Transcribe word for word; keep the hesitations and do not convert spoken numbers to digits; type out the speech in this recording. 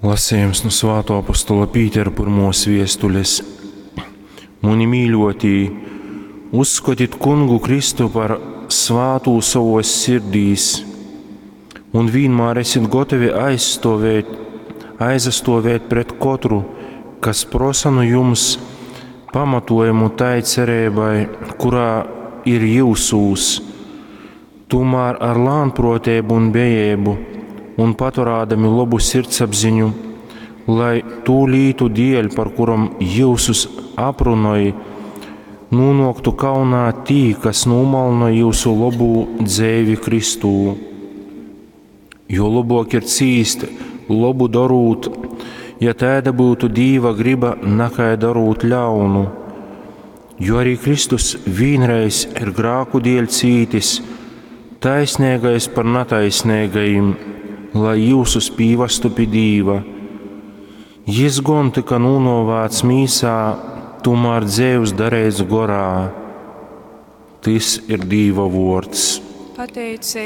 Lasījums no Svētā apostola Pītera pirmos viestules. Muni mīļotī, uzskatiet Kungu Kristu par svātū savos sirdīs un vienmēr esiet gatavi aizstāvēt, aizstāvēt pret katru, kas prasa no jums pamatojumu tai cerībai, kurā ir jūsūs, tomēr ar lānprātību un bejību un paturādami labu sirdsapziņu, lai tū lītu dēļ, par kuram jūsus aprunāja, nonāktu kaunā tī, kas nomalna jūsu labu dzīvi Kristū. Jo labāk ir cīst, labu darūt, ja tāda būtu Dieva griba, nekā darūt ļaunu. Jo arī Kristus vienreiz ir grāku dēļ cītis, taisnīgais par netaisnīgajiem, lai jūsus pīvastu pie Dieva. Jis gan tika nūnovāts mīsā, tomēr dzīvs darēts gorā. Tas ir Dieva vārds. Pateicē